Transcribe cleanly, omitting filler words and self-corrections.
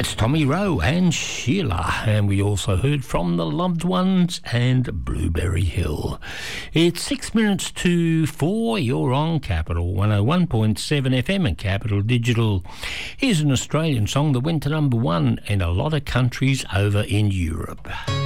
Yes, Tommy Rowe and Sheila. And we also heard from The Loved Ones and Blueberry Hill. It's 6 minutes to 4. You're on Capital 101.7 FM and Capital Digital. Here's an Australian song that went to number 1 in a lot of countries over in Europe.